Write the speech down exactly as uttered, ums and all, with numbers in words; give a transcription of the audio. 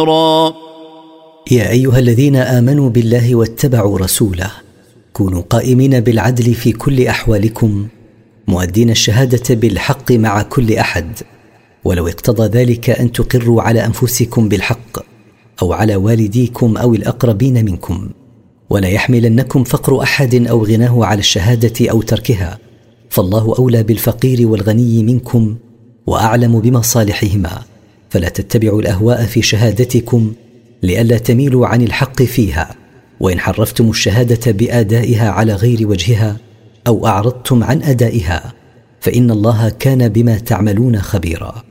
يا أيها الذين آمنوا بالله واتبعوا رسوله كونوا قائمين بالعدل في كل أحوالكم مؤدين الشهادة بالحق مع كل أحد، ولو اقتضى ذلك أن تقروا على أنفسكم بالحق أو على والديكم أو الأقربين منكم، ولا يحملنكم فقر أحد أو غناه على الشهادة أو تركها، فالله أولى بالفقير والغني منكم وأعلم بمصالحهما، فلا تتبعوا الأهواء في شهادتكم لئلا تميلوا عن الحق فيها، وإن حرفتم الشهادة بأدائها على غير وجهها أو أعرضتم عن أدائها فإن الله كان بما تعملون خبيرا.